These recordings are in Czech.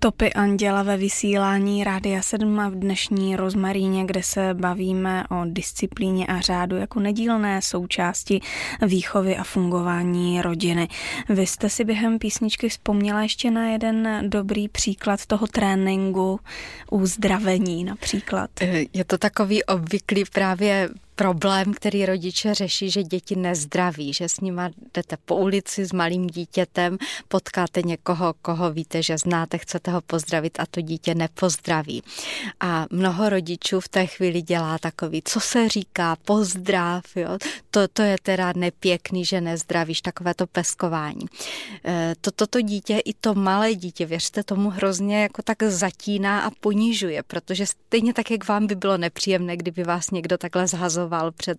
Stopy anděla ve vysílání Rádia 7 a v dnešní Rozmaríně, kde se bavíme o disciplíně a řádu jako nedílné součásti výchovy a fungování rodiny. Vy jste si během písničky vzpomněla ještě na jeden dobrý příklad toho tréninku uzdravení například. Je to takový obvyklý právě problém, který rodiče řeší, že děti nezdraví, že s nima jdete po ulici s malým dítětem, potkáte někoho, koho víte, že znáte, chcete ho pozdravit a to dítě nepozdraví. A mnoho rodičů v té chvíli dělá takový, co se říká, pozdrav, jo? To je teda nepěkný, že nezdravíš, takové to peskování. Toto dítě, i to malé dítě, věřte tomu, hrozně jako tak zatíná a ponižuje, protože stejně tak, jak vám by bylo nepříjemné, kdyby vás někdo takhle zhazoval před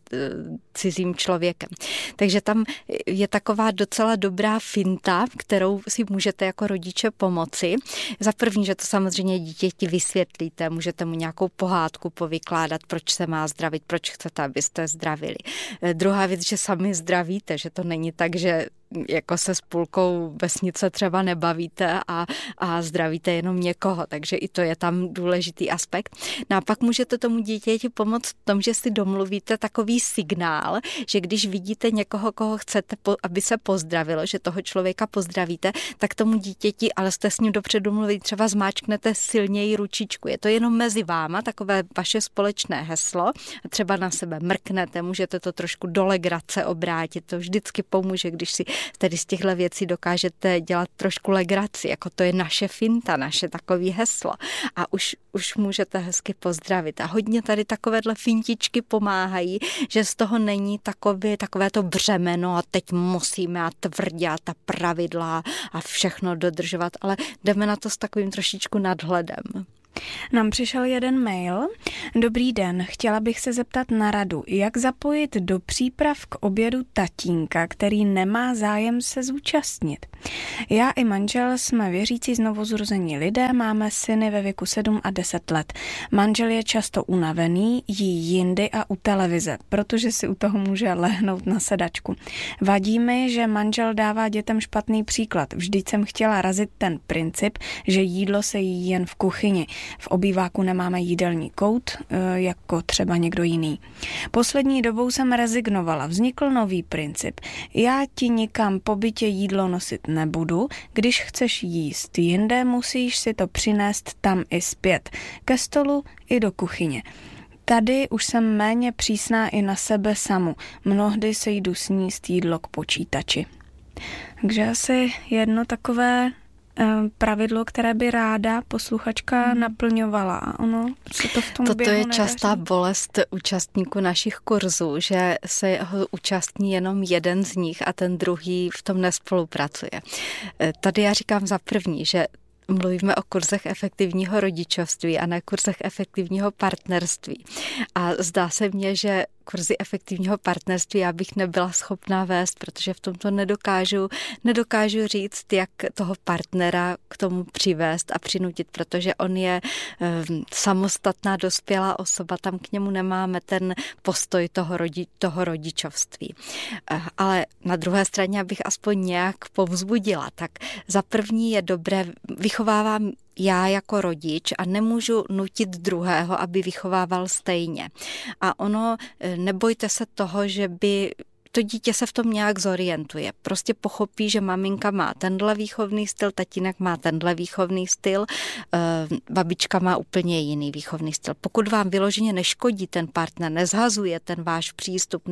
cizím člověkem. Takže tam je taková docela dobrá finta, kterou si můžete jako rodiče pomoci. Za první, že to samozřejmě dítěti vysvětlíte, můžete mu nějakou pohádku povykládat, proč se má zdravit, proč chcete, abyste zdravili. Druhá věc, že sami zdravíte, že to není tak, že jako se s půlkou vesnice třeba nebavíte a zdravíte jenom někoho, takže i to je tam důležitý aspekt. No a pak můžete tomu dítěti pomoct v tom, že si domluvíte takový signál, že když vidíte někoho, koho chcete, aby se pozdravilo, že toho člověka pozdravíte, tak tomu dítěti, ale jste s ním dopředu mluvit, třeba zmáčknete silněji ručičku. Je to jenom mezi váma, takové vaše společné heslo, třeba na sebe mrknete, můžete to trošku do legrace obrátit, to vždycky pomůže, když si tedy z těchto věcí dokážete dělat trošku legraci, jako to je naše finta, naše takový heslo a už můžete hezky pozdravit. A hodně tady takovéhle fintičky pomáhají, že z toho není takové to břemeno a teď musíme a tvrdě a ta pravidla a všechno dodržovat, ale jdeme na to s takovým trošičku nadhledem. Nám přišel jeden mail. Dobrý den, chtěla bych se zeptat na radu, jak zapojit do příprav k obědu tatínka, který nemá zájem se zúčastnit. Já i manžel jsme věřící znovuzrození lidé, máme syny ve věku 7 a 10 let. Manžel je často unavený, jí jindy a u televize, protože si u toho může lehnout na sedačku. Vadí mi, že manžel dává dětem špatný příklad. Vždyť jsem chtěla razit ten princip, že jídlo se jí jen v kuchyni. V obýváku nemáme jídelní kout, jako třeba někdo jiný. Poslední dobou jsem rezignovala. Vznikl nový princip. Já ti nikam po bytě jídlo nosit nebudu. Když chceš jíst jinde, musíš si to přinést tam i zpět. Ke stolu i do kuchyně. Tady už jsem méně přísná i na sebe samu. Mnohdy se jdu sníst jídlo k počítači. Takže asi jedno takové pravidlo, které by ráda posluchačka naplňovala. Ono se to v tom Toto je nedaří. častá bolest účastníků našich kurzů, že se ho účastní jenom jeden z nich a ten druhý v tom nespolupracuje. Tady já říkám za první, že mluvíme o kurzech efektivního rodičovství a ne kurzech efektivního partnerství. A zdá se mně, že kurzy efektivního partnerství já bych nebyla schopná vést, protože v tomto nedokážu říct, jak toho partnera k tomu přivést a přinutit, protože on je samostatná dospělá osoba, tam k němu nemáme ten postoj toho rodičovství. Ale na druhé straně, abych aspoň nějak povzbudila, tak za první je dobré, vychovávám já jako rodič a nemůžu nutit druhého, aby vychovával stejně. A nebojte se toho, že by to dítě se v tom nějak zorientuje. Prostě pochopí, že maminka má tenhle výchovný styl, tatínek má tenhle výchovný styl, babička má úplně jiný výchovný styl. Pokud vám vyloženě neškodí ten partner, nezhazuje ten váš přístup,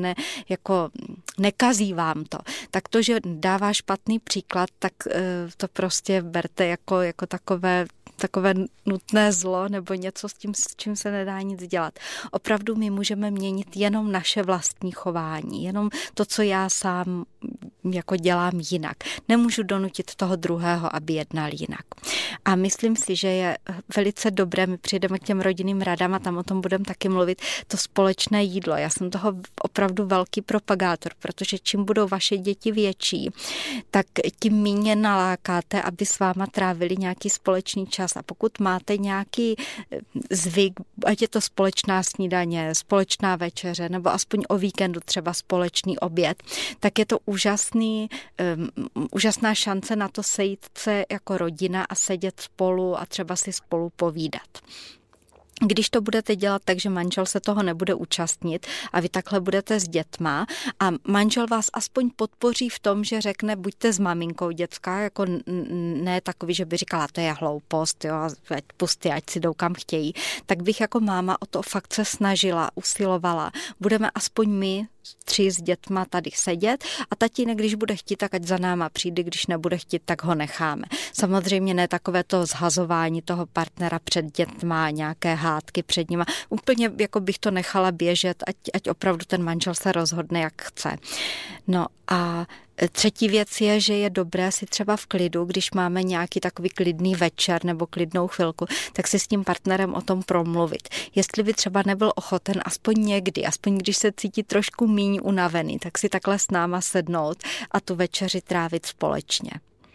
nekazí vám to, tak to, že dává špatný příklad, tak to prostě berte jako takové nutné zlo nebo něco s čím se nedá nic dělat. Opravdu my můžeme měnit jenom naše vlastní chování, jenom to, co já sám jako dělám jinak. Nemůžu donutit toho druhého, aby jednal jinak. A myslím si, že je velice dobré, my přijdeme k těm rodinným radám a tam o tom budeme taky mluvit, to společné jídlo. Já jsem toho opravdu velký propagátor, protože čím budou vaše děti větší, tak tím méně nalákáte, aby s váma trávili nějaký společný čas. A pokud máte nějaký zvyk, ať je to společná snídaně, společná večeře, nebo aspoň o víkendu třeba společný oběd, tak je to úžasné. úžasná šance na to sejít se jako rodina a sedět spolu a třeba si spolu povídat. Když to budete dělat tak, že manžel se toho nebude účastnit a vy takhle budete s dětma a manžel vás aspoň podpoří v tom, že řekne, buďte s maminkou děcka, jako ne takový, že by říkala, to je hloupost, jo, ať si jdou kam chtějí, tak bych jako máma o to fakt se snažila, usilovala. Budeme aspoň my 3 s dětma tady sedět a tatínek, když bude chtít, tak ať za náma přijde, když nebude chtít, tak ho necháme. Samozřejmě ne takové to zhazování toho partnera před dětma, nějaké hádky před nima. Úplně jako bych to nechala běžet, ať opravdu ten manžel se rozhodne, jak chce. No a třetí věc je, že je dobré si třeba v klidu, když máme nějaký takový klidný večer nebo klidnou chvilku, tak si s tím partnerem o tom promluvit. Jestli by třeba nebyl ochoten aspoň někdy, aspoň když se cítí trošku míň unavený, tak si takhle s náma sednout a tu večeři trávit společně.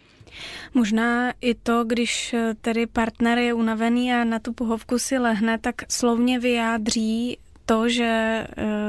Možná i to, když tedy partner je unavený a na tu pohovku si lehne, tak slovně vyjádří to, že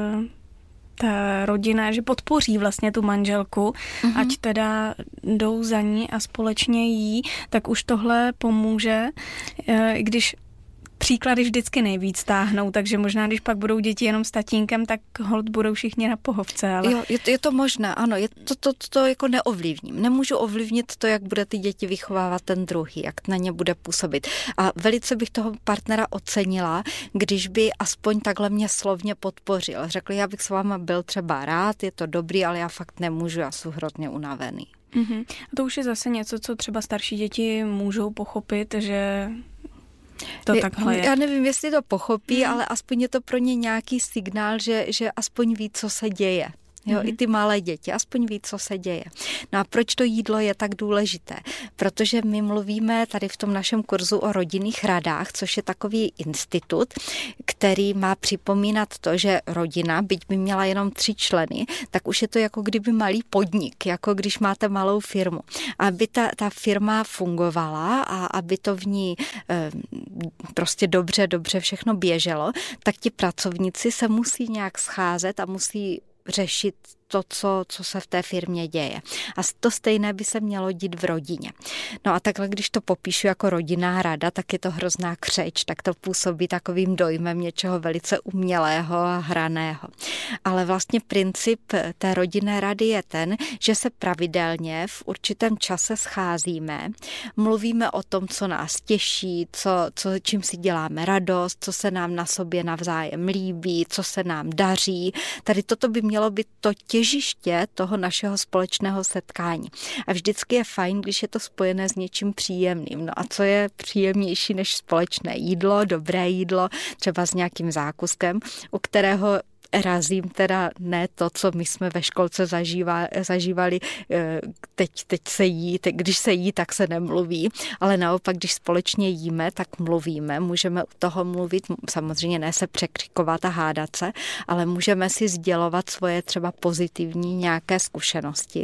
ta rodina, že podpoří vlastně tu manželku, ať teda jdou za ní a společně jí, tak už tohle pomůže, když příklady vždycky nejvíc táhnou, takže možná, když pak budou děti jenom s tatínkem, tak holt budou všichni na pohovce. Ale... Jo, je to možné, ano, to jako neovlivním. Nemůžu ovlivnit to, jak bude ty děti vychovávat ten druhý, jak na ně bude působit. A velice bych toho partnera ocenila, když by aspoň takhle mě slovně podpořil. Řekl, já bych s váma byl třeba rád, je to dobrý, ale já fakt nemůžu, já jsem hrozně unavený. A to už je zase něco, co třeba starší děti můžou pochopit, že to takhle je. Já nevím, jestli to pochopí, ale aspoň je to pro ně nějaký signál, že aspoň ví, co se děje. Jo, i ty malé děti, aspoň ví, co se děje. No a proč to jídlo je tak důležité? Protože my mluvíme tady v tom našem kurzu o rodinných radách, což je takový institut, který má připomínat to, že rodina, byť by měla jenom 3 členy, tak už je to jako kdyby malý podnik, jako když máte malou firmu. Aby ta firma fungovala a aby to v ní prostě dobře všechno běželo, tak ti pracovníci se musí nějak scházet a musí řešit to, co se v té firmě děje. A to stejné by se mělo dít v rodině. No a takhle, když to popíšu jako rodinná rada, tak je to hrozná křeč, tak to působí takovým dojmem něčeho velice umělého a hraného. Ale vlastně princip té rodinné rady je ten, že se pravidelně v určitém čase scházíme, mluvíme o tom, co nás těší, čím si děláme radost, co se nám na sobě navzájem líbí, co se nám daří. Tady toto by mělo být to těžiště toho našeho společného setkání. A vždycky je fajn, když je to spojené s něčím příjemným. No a co je příjemnější než společné jídlo, dobré jídlo, třeba s nějakým zákuskem, u kterého razím teda ne to, co my jsme ve školce zažívali, teď se jí, když se jí, tak se nemluví, ale naopak, když společně jíme, tak mluvíme, můžeme u toho mluvit, samozřejmě ne se překřikovat a hádat se, ale můžeme si sdělovat svoje třeba pozitivní nějaké zkušenosti.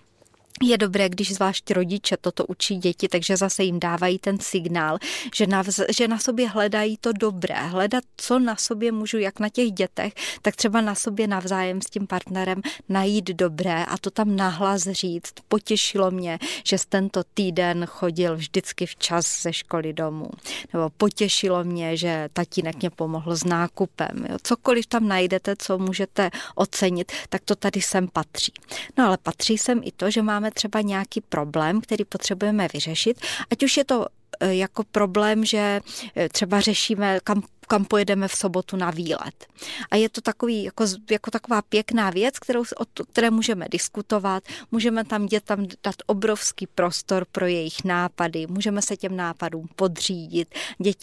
Je dobré, když zvlášť rodiče toto učí děti, takže zase jim dávají ten signál, že na sobě hledají to dobré. Hledat, co na sobě můžu, jak na těch dětech, tak třeba na sobě navzájem s tím partnerem najít dobré a to tam nahlas říct. Potěšilo mě, že tento týden chodil vždycky včas ze školy domů. Nebo potěšilo mě, že tatínek mě pomohl s nákupem. Jo. Cokoliv tam najdete, co můžete ocenit, tak to tady sem patří. No ale patří sem i to, že máme třeba nějaký problém, který potřebujeme vyřešit, ať už je to jako problém, že třeba řešíme, kam pojedeme v sobotu na výlet. A je to takový, jako taková pěkná věc, které můžeme diskutovat, můžeme tam dětem dát obrovský prostor pro jejich nápady, můžeme se těm nápadům podřídit.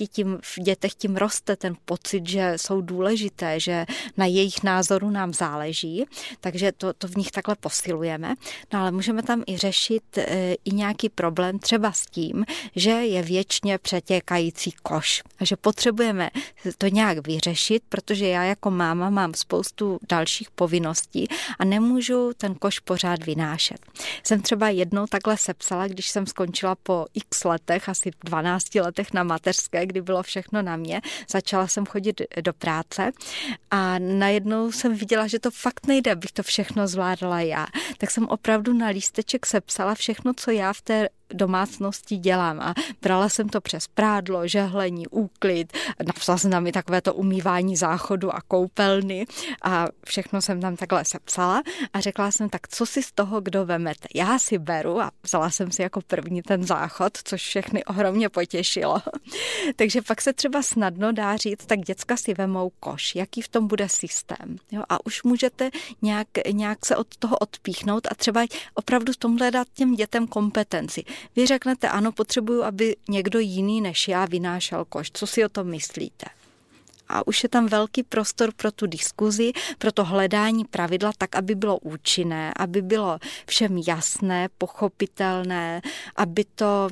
V dětech tím roste ten pocit, že jsou důležité, že na jejich názoru nám záleží, takže to v nich takhle posilujeme. No ale můžeme tam i řešit i nějaký problém třeba s tím, že je věčně přetékající koš. Takže potřebujeme to nějak vyřešit, protože já jako máma mám spoustu dalších povinností a nemůžu ten koš pořád vynášet. Jsem třeba jednou takhle sepsala, když jsem skončila po x letech, asi 12 letech na mateřské, kdy bylo všechno na mě. Začala jsem chodit do práce a najednou jsem viděla, že to fakt nejde, abych to všechno zvládala já. Tak jsem opravdu na lísteček sepsala všechno, co já v té domácnosti dělám a brala jsem to přes prádlo, žehlení, úklid, napsala jsem tam i takové to umývání záchodu a koupelny a všechno jsem tam takhle sepsala a řekla jsem, tak co si z toho kdo vemete? Já si beru a vzala jsem si jako první ten záchod, což všechny ohromně potěšilo. Takže pak se třeba snadno dá říct, tak děcka si vemou koš, jaký v tom bude systém. Jo? A už můžete nějak se od toho odpíchnout a třeba opravdu v tomhle dát těm dětem kompetenci. Vy řeknete, ano, potřebuju, aby někdo jiný než já vynášel koš. Co si o tom myslíte? A už je tam velký prostor pro tu diskuzi, pro to hledání pravidla tak, aby bylo účinné, aby bylo všem jasné, pochopitelné, aby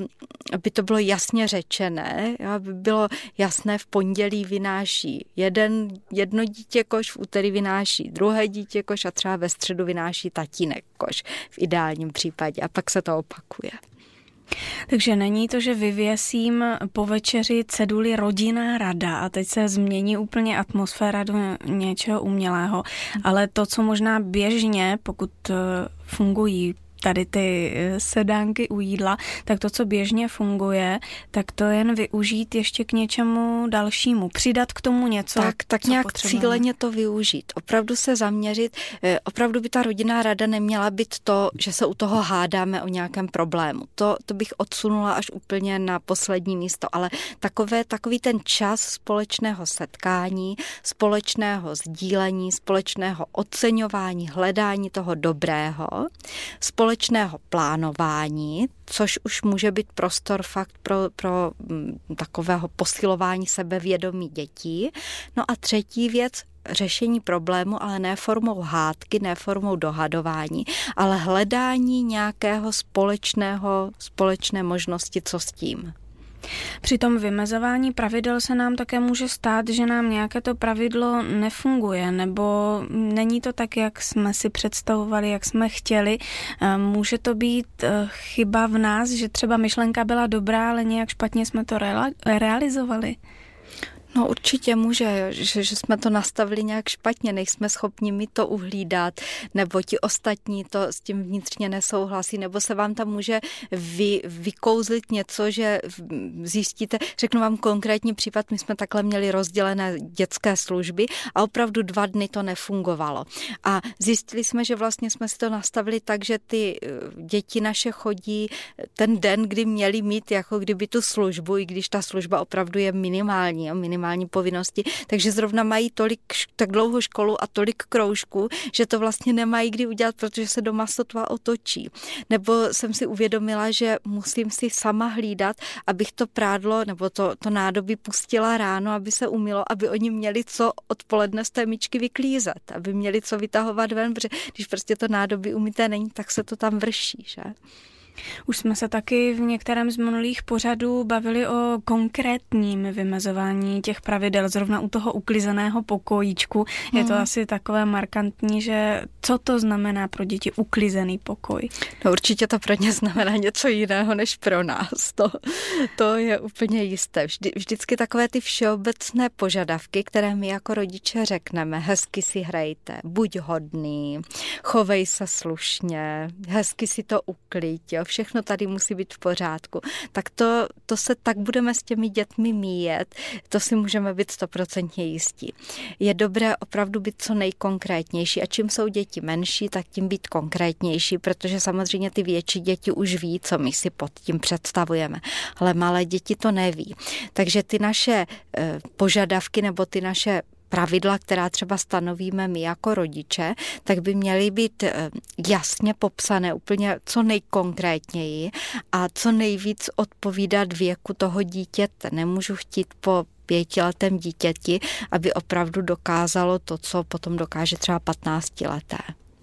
to bylo jasně řečené, aby bylo jasné, v pondělí vynáší jedno dítě koš, v úterý vynáší druhé dítě koš a třeba ve středu vynáší tatínek koš v ideálním případě a pak se to opakuje. Takže není to, že vyvěsím po večeři ceduli rodinná rada a teď se změní úplně atmosféra do něčeho umělého, ale to, co možná běžně, pokud fungují tady ty sedánky u jídla, tak to, co běžně funguje, tak to jen využít ještě k něčemu dalšímu. Přidat k tomu něco, tak nějak cíleně to využít. Opravdu se zaměřit. Opravdu by ta rodinná rada neměla být to, že se u toho hádáme o nějakém problému. To bych odsunula až úplně na poslední místo, ale takový ten čas společného setkání, společného sdílení, společného oceňování, hledání toho dobrého, společného plánování, což už může být prostor fakt pro takového posilování sebevědomí dětí. No a třetí věc, řešení problému, ale ne formou hádky, ne formou dohadování, ale hledání nějakého společné možnosti, co s tím. Při tom vymezování pravidel se nám také může stát, že nám nějaké to pravidlo nefunguje, nebo není to tak, jak jsme si představovali, jak jsme chtěli. Může to být chyba v nás, že třeba myšlenka byla dobrá, ale nějak špatně jsme to realizovali? No určitě může, že jsme to nastavili nějak špatně, nejsme schopni mi to uhlídat, nebo ti ostatní to s tím vnitřně nesouhlasí, nebo se vám tam může vykouzlit něco, že zjistíte, řeknu vám konkrétní případ, my jsme takhle měli rozdělené dětské služby a opravdu 2 dny to nefungovalo. A zjistili jsme, že vlastně jsme si to nastavili tak, že ty děti naše chodí ten den, kdy měli mít jako kdyby tu službu, i když ta služba opravdu je minimální povinnosti, takže zrovna mají tak dlouhou školu a tolik kroužků, že to vlastně nemají kdy udělat, protože se doma sotva otočí. Nebo jsem si uvědomila, že musím si sama hlídat, abych to prádlo nebo to nádobí pustila ráno, aby se umylo, aby oni měli co odpoledne z té myčky vyklízet, aby měli co vytahovat ven, protože když prostě to nádobí umyté není, tak se to tam vrší, že? Už jsme se taky v některém z minulých pořadů bavili o konkrétním vymezování těch pravidel, zrovna u toho uklizeného pokojíčku. Je to asi takové markantní, že co to znamená pro děti uklizený pokoj? No určitě to pro ně znamená něco jiného než pro nás. To je úplně jisté. Vždycky takové ty všeobecné požadavky, které my jako rodiče řekneme, hezky si hrajte, buď hodný, chovej se slušně, hezky si to uklid, jo. Všechno tady musí být v pořádku. Tak to se tak budeme s těmi dětmi míjet, to si můžeme být 100% jistí. Je dobré opravdu být co nejkonkrétnější a čím jsou děti menší, tak tím být konkrétnější, protože samozřejmě ty větší děti už ví, co my si pod tím představujeme, ale malé děti to neví. Takže ty naše požadavky nebo ty naše pravidla, která třeba stanovíme my jako rodiče, tak by měly být jasně popsané úplně co nejkonkrétněji a co nejvíc odpovídat věku toho dítěte. Nemůžu chtít po 5letém dítěti, aby opravdu dokázalo to, co potom dokáže třeba 15leté.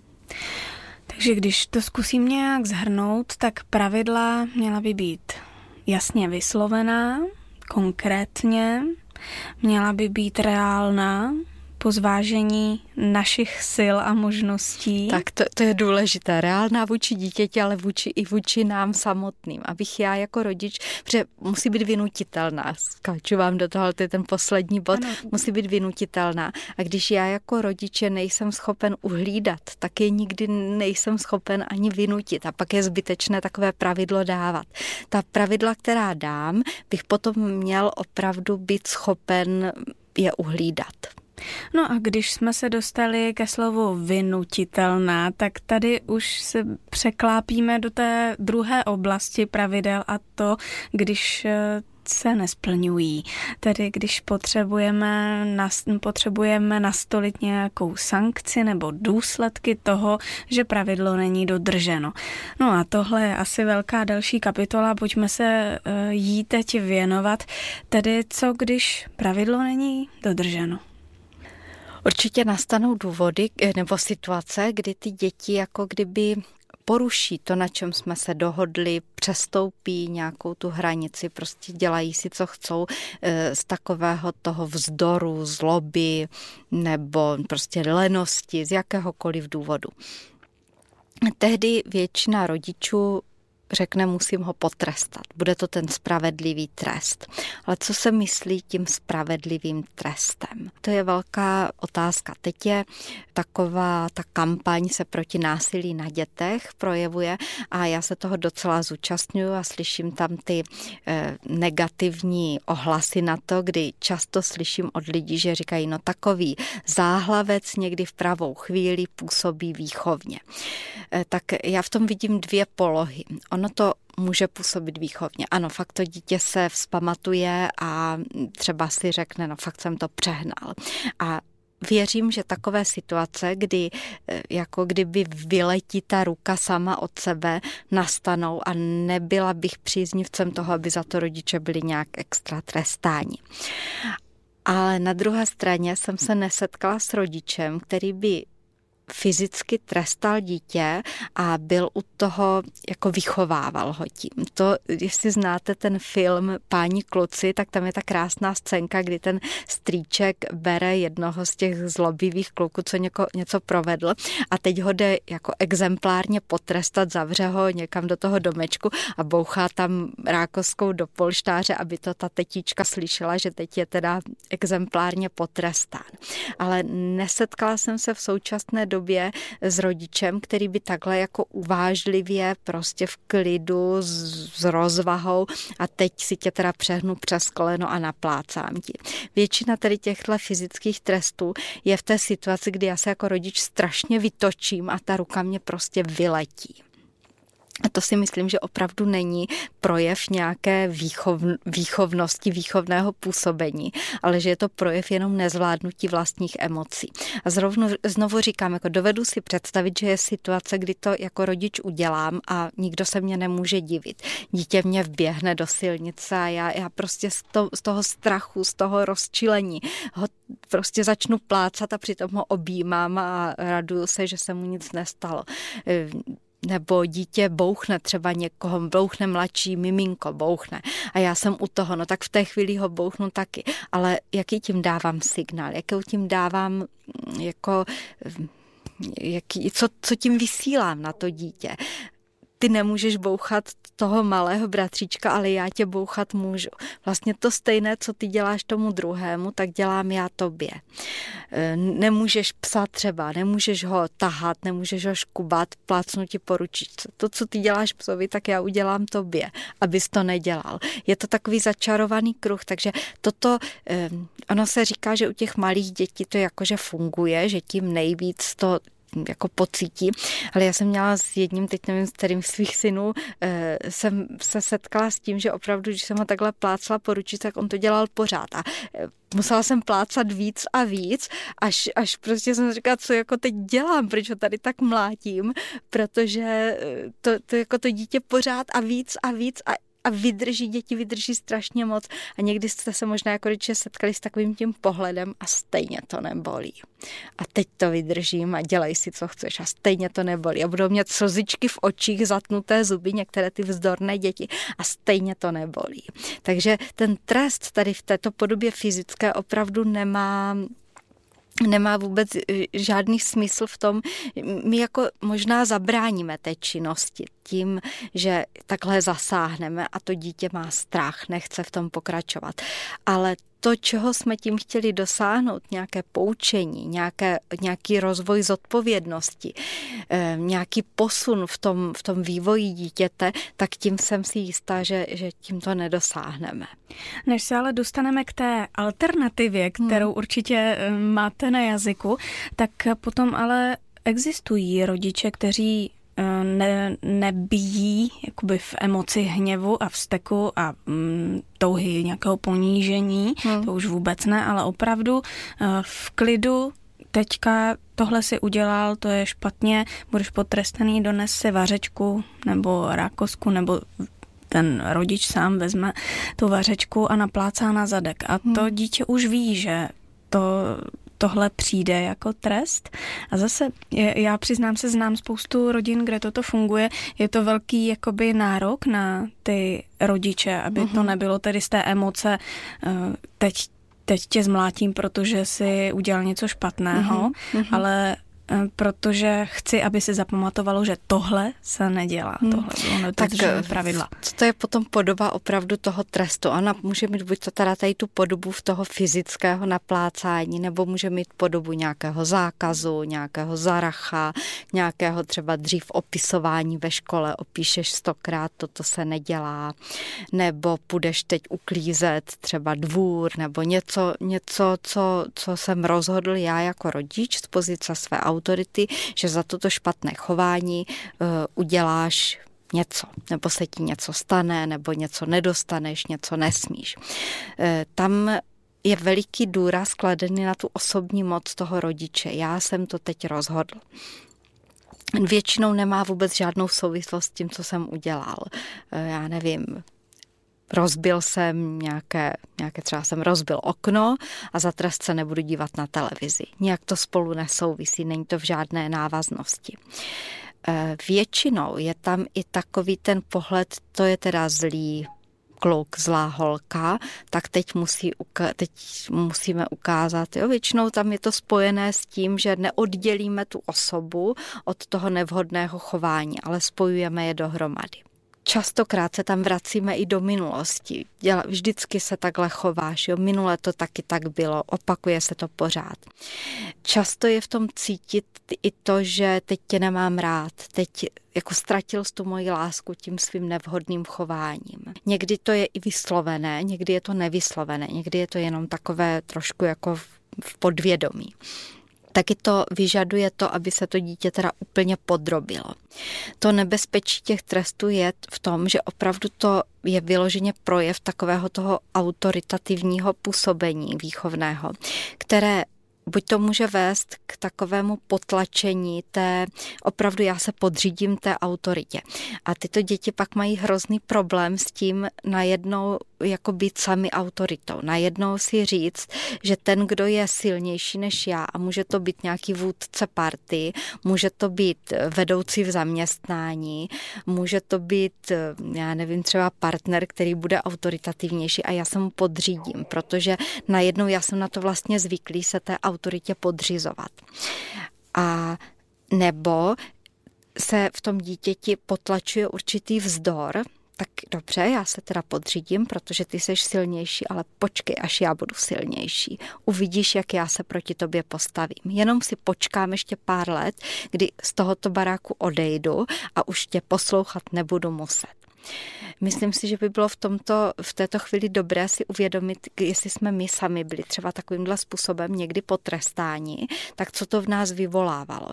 Takže když to zkusím nějak shrnout, tak pravidla měla by být jasně vyslovená, konkrétně, měla by být reálná po zvážení našich sil a možností. Tak to je důležité. Reálná vůči dítěti, ale vůči nám samotným. Abych já jako rodič, protože musí být vynutitelná. Skáču vám do toho, to je ten poslední bod. Ano. Musí být vynutitelná. A když já jako rodiče nejsem schopen uhlídat, tak je nikdy nejsem schopen ani vynutit. A pak je zbytečné takové pravidlo dávat. Ta pravidla, která dám, bych potom měl opravdu být schopen je uhlídat. No a když jsme se dostali ke slovu vynutitelná, tak tady už se překlápíme do té druhé oblasti pravidel a to, když se nesplňují. Tedy když potřebujeme nastolit nějakou sankci nebo důsledky toho, že pravidlo není dodrženo. No a tohle je asi velká další kapitola, pojďme se jí teď věnovat. Tedy co, když pravidlo není dodrženo? Určitě nastanou důvody nebo situace, kdy ty děti jako kdyby poruší to, na čem jsme se dohodli, přestoupí nějakou tu hranici, prostě dělají si, co chcou z takového toho vzdoru, zloby nebo prostě lenosti, z jakéhokoliv důvodu. Tehdy většina rodičů řekne, musím ho potrestat. Bude to ten spravedlivý trest. Ale co se myslí tím spravedlivým trestem? To je velká otázka. Teď je taková ta kampaň se proti násilí na dětech projevuje a já se toho docela zúčastňuju a slyším tam ty negativní ohlasy na to, kdy často slyším od lidí, že říkají, no takový záhlavec někdy v pravou chvíli působí výchovně. Tak já v tom vidím dvě polohy. Ono to může působit výchovně. Ano, fakt to dítě se vzpamatuje a třeba si řekne, no fakt jsem to přehnal. A věřím, že takové situace, kdy jako kdyby vyletí ta ruka sama od sebe, nastanou a nebyla bych příznivcem toho, aby za to rodiče byli nějak extra trestáni. Ale na druhé straně jsem se nesetkala s rodičem, který by fyzicky trestal dítě a byl u toho, jako vychovával ho tím. To, jestli znáte ten film Páni kluci, tak tam je ta krásná scénka, kdy ten strýček bere jednoho z těch zlobivých kluků, co něco provedl a teď ho jde jako exemplárně potrestat, zavře ho někam do toho domečku a bouchá tam rákoskou do polštáře, aby to ta tetička slyšela, že teď je teda exemplárně potrestán. Ale nesetkala jsem se v současné době s rodičem, který by takhle jako uvážlivě prostě v klidu s rozvahou a teď si tě teda přehnu přes koleno a naplácám ti. Většina tady těchto fyzických trestů je v té situaci, kdy já se jako rodič strašně vytočím a ta ruka mě prostě vyletí. A to si myslím, že opravdu není projev nějaké výchovnosti, výchovného působení, ale že je to projev jenom nezvládnutí vlastních emocí. A znovu říkám, jako dovedu si představit, že je situace, kdy to jako rodič udělám a nikdo se mě nemůže divit. Dítě mě vběhne do silnice a já prostě z toho strachu, z toho rozčilení ho prostě začnu plácat a přitom ho objímám a raduju se, že se mu nic nestalo. Nebo dítě bouchne třeba někoho, bouchne mladší miminko, bouchne a já jsem u toho, no tak v té chvíli ho bouchnu taky, ale jaký tím dávám signál, jakou tím dávám jako, co tím vysílám na to dítě. Ty nemůžeš bouchat toho malého bratříčka, ale já tě bouchat můžu. Vlastně to stejné, co ty děláš tomu druhému, tak dělám já tobě. Nemůžeš psa třeba, nemůžeš ho tahat, nemůžeš ho škubat, plácnu ti po ručičce. To, co ty děláš psovi, tak já udělám tobě, abys to nedělal. Je to takový začarovaný kruh, takže toto, ono se říká, že u těch malých dětí to jakože funguje, že tím nejvíc to jako pocítí, ale já jsem měla s jedním, teď nevím, s kterým svých synů, jsem se setkala s tím, že opravdu, když jsem ho takhle plácla po ruči, tak on to dělal pořád a musela jsem plácat víc a víc, až prostě jsem říkala, co jako teď dělám, proč ho tady tak mlátím, protože to jako to dítě pořád a víc a děti vydrží strašně moc a někdy jste se možná jako rodiče setkali s takovým tím pohledem a stejně to nebolí. A teď to vydržím a dělej si, co chceš a stejně to nebolí. A budou mít slzičky v očích, zatnuté zuby, některé ty vzdorné děti a stejně to nebolí. Takže ten trest tady v této podobě fyzické opravdu nemá vůbec žádný smysl v tom, my jako možná zabráníme té činnosti tím, že takhle zasáhneme a to dítě má strach, nechce v tom pokračovat. Ale to, čeho jsme tím chtěli dosáhnout, nějaké poučení, nějaký rozvoj zodpovědnosti, nějaký posun v tom vývoji dítěte, tak tím jsem si jistá, že tím to nedosáhneme. Než se ale dostaneme k té alternativě, kterou určitě máte na jazyku, tak potom ale existují rodiče, kteří nebijí jakoby v emoci hněvu a vzteku a touhy nějakého ponížení, to už vůbec ne, ale opravdu v klidu teďka tohle si udělal, to je špatně, budeš potrestaný, dones si vařečku nebo rákosku, nebo ten rodič sám vezme tu vařečku a naplácá na zadek. A to dítě už ví, že tohle přijde jako trest. A zase, já přiznám se, znám spoustu rodin, kde toto funguje. Je to velký jakoby nárok na ty rodiče, aby to nebylo tedy z té emoce teď tě zmlátím, protože si udělal něco špatného, ale protože chci, aby si zapamatovalo, že tohle se nedělá. Tohle bylo nedodržení pravidla. To je potom podoba opravdu toho trestu. Ona může mít buď to teda tady tu podobu v toho fyzického naplácání, nebo může mít podobu nějakého zákazu, nějakého zaracha, nějakého třeba dřív opisování ve škole, opíšeš 100krát, toto se nedělá, nebo půjdeš teď uklízet třeba dvůr, nebo něco, co jsem rozhodl já jako rodič z pozice své autority, že za toto špatné chování uděláš něco, nebo se ti něco stane, nebo něco nedostaneš, něco nesmíš. Tam je veliký důraz kladený na tu osobní moc toho rodiče. Já jsem to teď rozhodl. Většinou nemá vůbec žádnou souvislost s tím, co jsem udělal. Já nevím, rozbil jsem nějaké třeba jsem rozbil okno a za trest se nebudu dívat na televizi. Nijak to spolu nesouvisí, není to v žádné návaznosti. Většinou je tam i takový ten pohled, to je teda zlý kluk, zlá holka, tak teď musíme ukázat. Jo? Většinou tam je to spojené s tím, že neoddělíme tu osobu od toho nevhodného chování, ale spojujeme je dohromady. Častokrát se tam vracíme i do minulosti. Vždycky se takhle chováš, jo? Minule to taky tak bylo, opakuje se to pořád. Často je v tom cítit i to, že teď tě nemám rád, teď jako ztratil jsi tu moji lásku tím svým nevhodným chováním. Někdy to je i vyslovené, někdy je to nevyslovené, někdy je to jenom takové trošku jako v podvědomí. Taky to vyžaduje to, aby se to dítě teda úplně podrobilo. To nebezpečí těch trestů je v tom, že opravdu to je vyloženě projev takového toho autoritativního působení výchovného, které buď to může vést k takovému potlačení opravdu já se podřídím té autoritě. A tyto děti pak mají hrozný problém s tím najednou jako být sami autoritou. Najednou si říct, že ten, kdo je silnější než já, a může to být nějaký vůdce party, může to být vedoucí v zaměstnání, může to být, já nevím, třeba partner, který bude autoritativnější a já se mu podřídím, protože najednou já jsem na to vlastně zvyklý se té autoritě podřizovat. A nebo se v tom dítěti potlačuje určitý vzdor, tak dobře, já se teda podřídím, protože ty seš silnější, ale počkej, až já budu silnější. Uvidíš, jak já se proti tobě postavím. Jenom si počkám ještě pár let, kdy z tohoto baráku odejdu a už tě poslouchat nebudu muset. Myslím si, že by bylo v této chvíli dobré si uvědomit, jestli jsme my sami byli třeba takovýmhle způsobem někdy potrestáni, tak co to v nás vyvolávalo.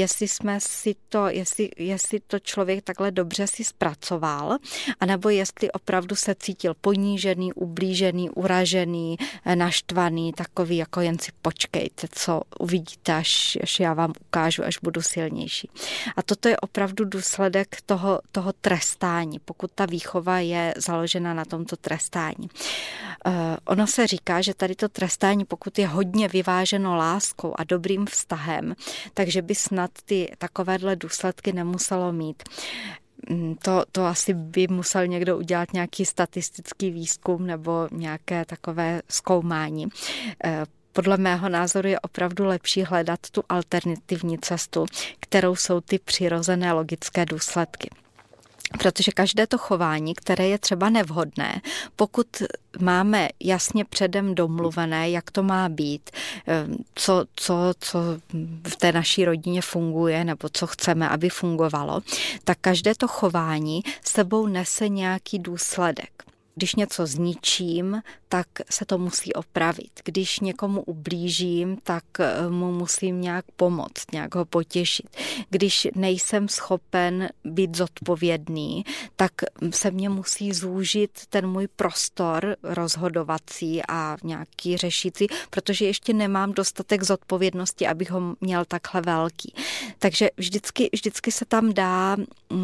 Jestli to člověk takhle dobře si zpracoval, anebo jestli opravdu se cítil ponížený, ublížený, uražený, naštvaný, takový jako jen si počkejte, co uvidíte, až já vám ukážu, až budu silnější. A toto je opravdu důsledek toho trestání. Pokud pokud ta výchova je založena na tomto trestání. Ono se říká, že tady to trestání, pokud je hodně vyváženo láskou a dobrým vztahem, takže by snad ty takovéhle důsledky nemuselo mít. To asi by musel někdo udělat nějaký statistický výzkum nebo nějaké takové zkoumání. Podle mého názoru je opravdu lepší hledat tu alternativní cestu, kterou jsou ty přirozené logické důsledky. Protože každé to chování, které je třeba nevhodné, pokud máme jasně předem domluvené, jak to má být, co v té naší rodině funguje nebo co chceme, aby fungovalo, tak každé to chování sebou nese nějaký důsledek. Když něco zničím, tak se to musí opravit. Když někomu ublížím, tak mu musím nějak pomoct, nějak ho potěšit. Když nejsem schopen být zodpovědný, tak se mě musí zúžit ten můj prostor rozhodovací a nějaký řešící, protože ještě nemám dostatek zodpovědnosti, abych ho měl takhle velký. Takže vždycky se tam dá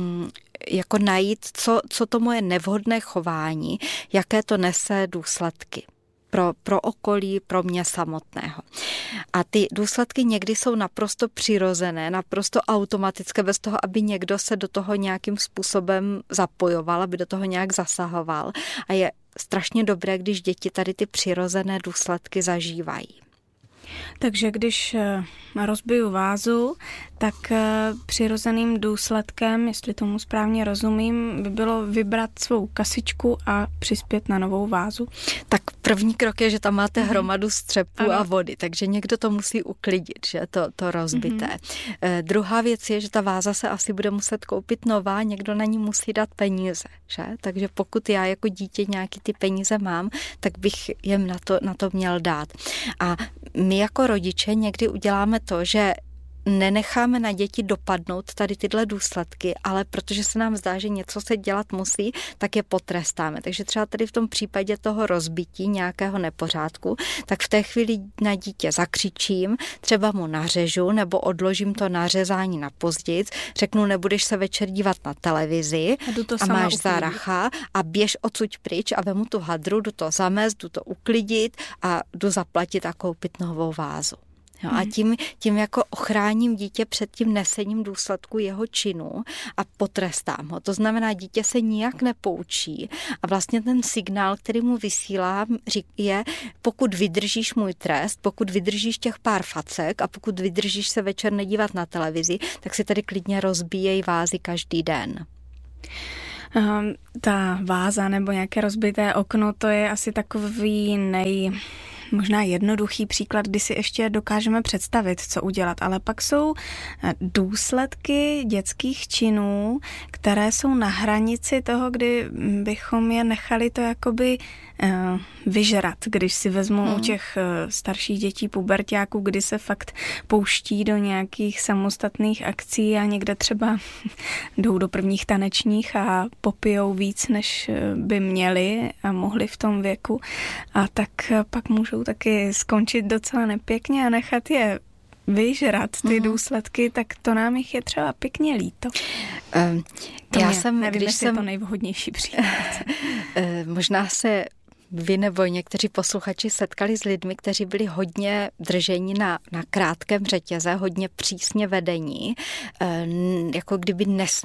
jako najít, co to moje nevhodné chování, jaké to nese důsledky pro okolí, pro mě samotného. A ty důsledky někdy jsou naprosto přirozené, naprosto automatické, bez toho, aby někdo se do toho nějakým způsobem zapojoval, aby do toho nějak zasahoval. A je strašně dobré, když děti tady ty přirozené důsledky zažívají. Takže když rozbiju vázu, tak přirozeným důsledkem, jestli tomu správně rozumím, by bylo vybrat svou kasičku a přispět na novou vázu. Tak první krok je, že tam máte hromadu střepů a vody, takže někdo to musí uklidit, že to rozbité. Druhá věc je, že ta váza se asi bude muset koupit nová, někdo na ní musí dát peníze, že? Takže pokud já jako dítě nějaký ty peníze mám, tak bych jim na to měl dát. A my jako rodiče někdy uděláme to, že nenecháme na děti dopadnout tady tyhle důsledky, ale protože se nám zdá, že něco se dělat musí, tak je potrestáme. Takže třeba tady v tom případě toho rozbití nějakého nepořádku, tak v té chvíli na dítě zakřičím, třeba mu nařežu nebo odložím to nařezání na později, řeknu, nebudeš se večer dívat na televizi a máš záracha a běž odsud pryč a vemu tu hadru, jdu to zamést, jdu to uklidit a jdu zaplatit a koupit novou vázu. Jo, a tím jako ochráním dítě před tím nesením důsledku jeho činu a potrestám ho. To znamená, dítě se nijak nepoučí a vlastně ten signál, který mu vysílám, je, pokud vydržíš můj trest, pokud vydržíš těch pár facek a pokud vydržíš se večer nedívat na televizi, tak si tady klidně rozbíjej vázy každý den. Ta váza nebo nějaké rozbité okno, to je asi takový možná jednoduchý příklad, kdy si ještě dokážeme představit, co udělat, ale pak jsou důsledky dětských činů, které jsou na hranici toho, kdy bychom je nechali to jakoby vyžrat, když si vezmu u těch starších dětí puberťáků, kdy se fakt pouští do nějakých samostatných akcí a někde třeba jdou do prvních tanečních a popijou víc, než by měli a mohli v tom věku, a tak pak můžou taky skončit docela nepěkně a nechat je vyžrat ty důsledky, tak to nám jich je třeba pěkně líto. Nevím, jestli je to nejvhodnější příklad. Možná se vy nebo někteří posluchači setkali s lidmi, kteří byli hodně drženi na krátkém řetěze, hodně přísně vedení, jako kdyby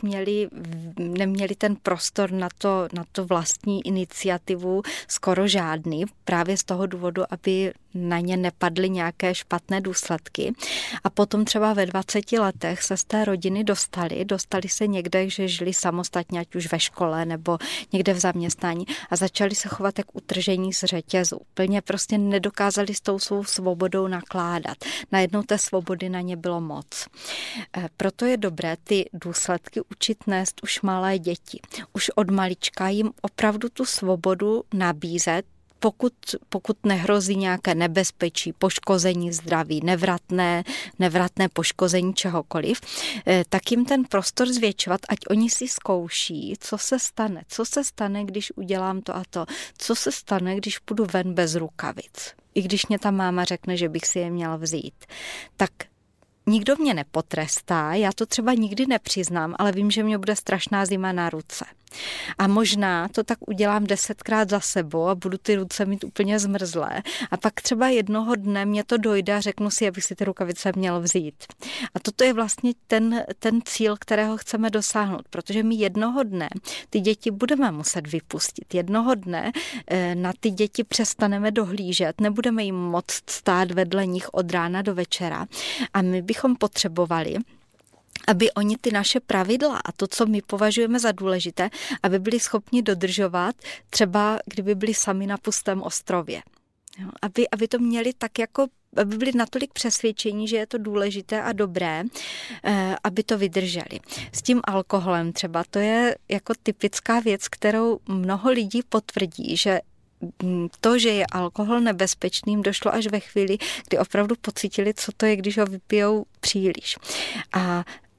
neměli ten prostor na to vlastní iniciativu skoro žádný, právě z toho důvodu, aby na ně nepadly nějaké špatné důsledky. A potom třeba ve 20 letech se z té rodiny dostali se někde, že žili samostatně, ať už ve škole nebo někde v zaměstnání a začali se chovat jak utržení z řetězu. Úplně prostě nedokázali s tou svou svobodou nakládat. Najednou té svobody na ně bylo moc. Proto je dobré ty důsledky učit nést už malé děti. Už od malička jim opravdu tu svobodu nabízet, pokud nehrozí nějaké nebezpečí, poškození zdraví, nevratné poškození čehokoliv, tak jim ten prostor zvětšovat, ať oni si zkouší, co se stane, když udělám to a to, co se stane, když půjdu ven bez rukavic, i když mě ta máma řekne, že bych si je měla vzít. Tak nikdo mě nepotrestá, já to třeba nikdy nepřiznám, ale vím, že mě bude strašná zima na ruce. A možná to tak udělám 10krát za sebou a budu ty ruce mít úplně zmrzlé. A pak třeba jednoho dne mě to dojde a řeknu si, abych si ty rukavice měl vzít. A toto je vlastně ten cíl, kterého chceme dosáhnout, protože my jednoho dne ty děti budeme muset vypustit. Jednoho dne na ty děti přestaneme dohlížet, nebudeme jim moct stát vedle nich od rána do večera. A my bychom potřebovali, aby oni ty naše pravidla a to, co my považujeme za důležité, aby byli schopni dodržovat, třeba kdyby byli sami na pustém ostrově. Jo, aby to měli tak jako, aby byli natolik přesvědčení, že je to důležité a dobré, aby to vydrželi. S tím alkoholem třeba, to je jako typická věc, kterou mnoho lidí potvrdí, že to, že je alkohol nebezpečným, došlo až ve chvíli, kdy opravdu pocítili, co to je, když ho vypijou příliš. A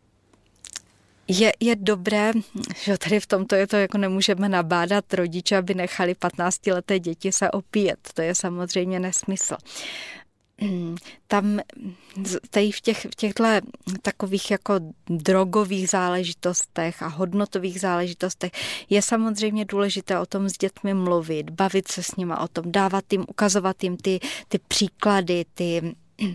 je dobré, že tady v tomto je to, jako nemůžeme nabádat rodiče, aby nechali 15leté děti se opíjet. To je samozřejmě nesmysl. Tam tady v těchto takových jako drogových záležitostech a hodnotových záležitostech je samozřejmě důležité o tom s dětmi mluvit, bavit se s nima o tom, dávat jim, ukazovat jim ty příklady, ty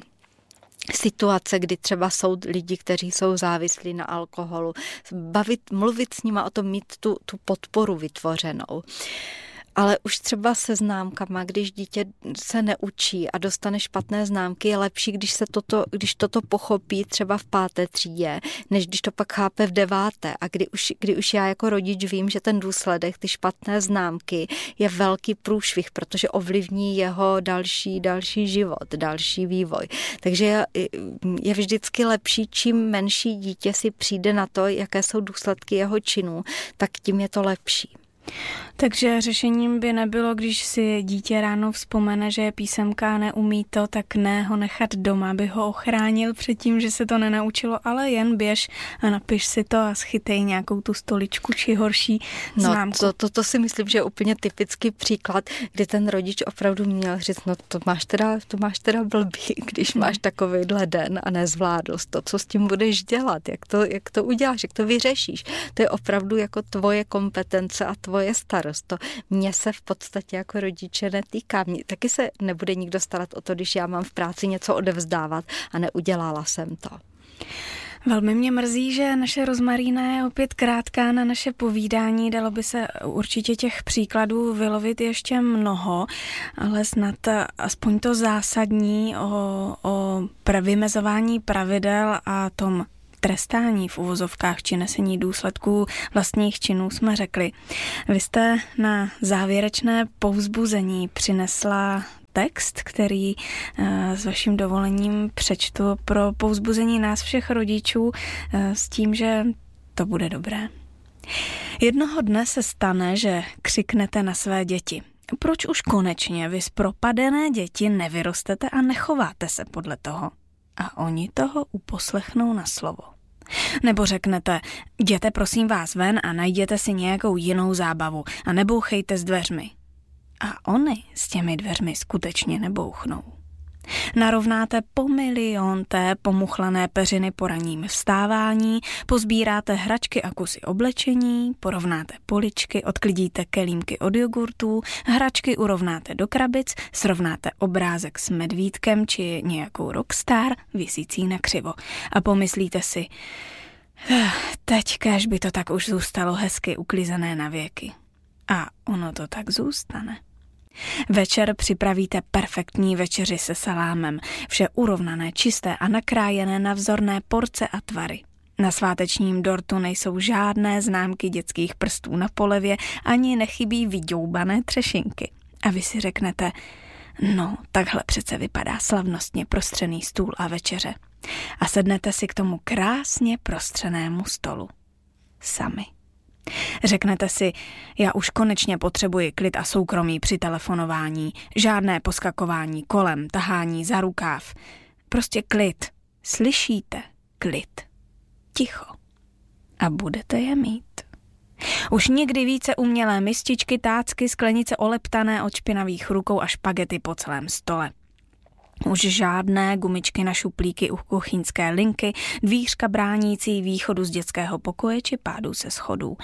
situace, kdy třeba jsou lidi, kteří jsou závislí na alkoholu, mluvit s nima o tom, mít tu podporu vytvořenou. Ale už třeba se známkama, když dítě se neučí a dostane špatné známky, je lepší, když toto pochopí třeba v 5. třídě, než když to pak chápe v 9. A kdy už já jako rodič vím, že ten důsledek, ty špatné známky, je velký průšvih, protože ovlivní jeho další život, další vývoj. Takže je vždycky lepší, čím menší dítě si přijde na to, jaké jsou důsledky jeho činů, tak tím je to lepší. Takže řešením by nebylo, když si dítě ráno vzpomene, že je písemka a neumí to, tak ne ho nechat doma, aby ho ochránil před tím, že se to nenaučilo, ale jen běž a napiš si to a schytej nějakou tu stoličku či horší známku. No, to si myslím, že je úplně typický příklad, kdy ten rodič opravdu měl říct, no to máš teda blbý, když máš takovejhle den a nezvládl to, co s tím budeš dělat, jak to uděláš, jak to vyřešíš. To je opravdu jako tvoje kompetence a tvoje starost. To mě se v podstatě jako rodiče netýká. Taky se nebude nikdo starat o to, když já mám v práci něco odevzdávat a neudělala jsem to. Velmi mě mrzí, že naše Rozmarína je opět krátká na naše povídání. Dalo by se určitě těch příkladů vylovit ještě mnoho, ale snad aspoň to zásadní o vymezování pravidel a tom trestání v uvozovkách či nesení důsledků vlastních činů jsme řekli. Vy jste na závěrečné povzbuzení přinesla text, který s vaším dovolením přečtu pro povzbuzení nás všech rodičů s tím, že to bude dobré. Jednoho dne se stane, že křiknete na své děti. Proč už konečně vy z propadené děti nevyrostete a nechováte se podle toho? A oni toho uposlechnou na slovo. Nebo řeknete, jděte prosím vás ven a najděte si nějakou jinou zábavu a nebouchejte s dveřmi. A oni s těmi dveřmi skutečně nebouchnou. Narovnáte po milionté pomuchlané peřiny po ranním vstávání, pozbíráte hračky a kusy oblečení, porovnáte poličky, odklidíte kelímky od jogurtů, hračky urovnáte do krabic, srovnáte obrázek s medvídkem či nějakou rockstar visící na křivo a pomyslíte si, teď kéž by to tak už zůstalo hezky uklizené na věky. A ono to tak zůstane. Večer připravíte perfektní večeři se salámem, vše urovnané, čisté a nakrájené na vzorné porce a tvary. Na svátečním dortu nejsou žádné známky dětských prstů na polevě, ani nechybí vydoubané třešinky. A vy si řeknete, no, takhle přece vypadá slavnostně prostřený stůl a večeře. A sednete si k tomu krásně prostřenému stolu. Sami. Řeknete si, já už konečně potřebuji klid a soukromí při telefonování, žádné poskakování kolem, tahání za rukáv. Prostě klid. Slyšíte? Klid. Ticho. A budete je mít. Už nikdy více umělé mističky, tácky, sklenice oleptané od špinavých rukou a špagety po celém stole. Už žádné gumičky na šuplíky u kuchyňské linky, dvířka bránící východu z dětského pokoje či pádu se schodů.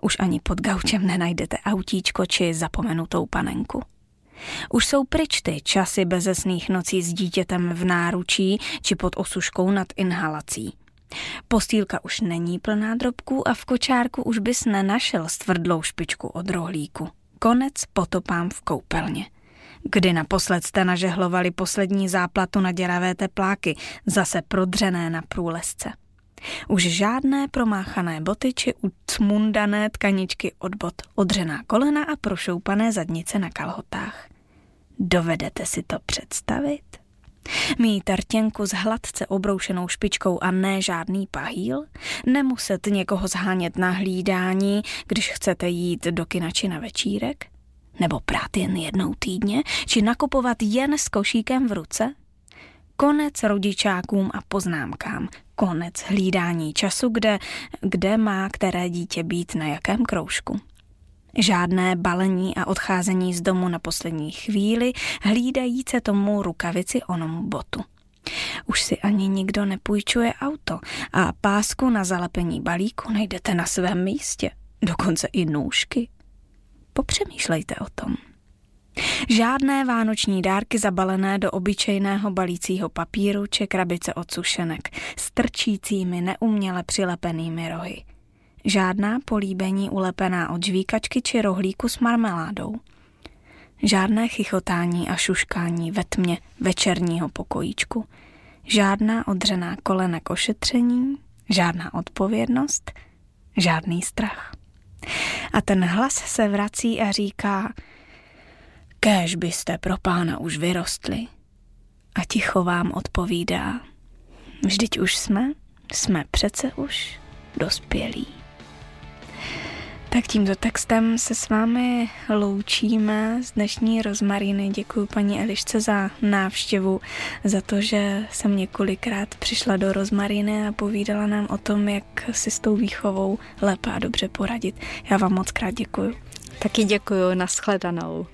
Už ani pod gaučem nenajdete autíčko či zapomenutou panenku. Už jsou pryč ty časy bezesných nocí s dítětem v náručí či pod osuškou nad inhalací. Postýlka už není plná drobků a v kočárku už bys nenašel stvrdlou špičku od rohlíku. Konec potopám v koupelně. Kdy naposled jste nažehlovali poslední záplatu na děravé tepláky, zase prodřené na průlesce. Už žádné promáchané boty či ucmundané tkaničky od bot, odřená kolena a prošoupané zadnice na kalhotách. Dovedete si to představit? Mít rtěnku s hladce obroušenou špičkou a ne žádný pahýl? Nemuset někoho zhánět na hlídání, když chcete jít do kina či na večírek? Nebo prát jen jednou týdně? Či nakupovat jen s košíkem v ruce? Konec rodičákům a poznámkám. Konec hlídání času, kde má které dítě být na jakém kroužku. Žádné balení a odcházení z domu na poslední chvíli, hlídajíce tomu rukavici onomu botu. Už si ani nikdo nepůjčuje auto a pásku na zalepení balíku najdete na svém místě, dokonce i nůžky. Popřemýšlejte o tom. Žádné vánoční dárky zabalené do obyčejného balícího papíru či krabice od sušenek s trčícími neuměle přilepenými rohy. Žádná políbení ulepená od žvíkačky či rohlíku s marmeládou. Žádné chichotání a šuškání ve tmě večerního pokojíčku. Žádná odřená kolena k ošetření, žádná odpovědnost, žádný strach. A ten hlas se vrací a říká: kéž byste pro Pána už vyrostli. A ticho vám odpovídá: vždyť už jsme přece už dospělí. Tak tímto textem se s vámi loučíme z dnešní Rozmariny. Děkuji paní Elišce za návštěvu, za to, že jsem několikrát přišla do Rozmariny a povídala nám o tom, jak si s tou výchovou lépe a dobře poradit. Já vám moc krát děkuju. Taky děkuju, nashledanou.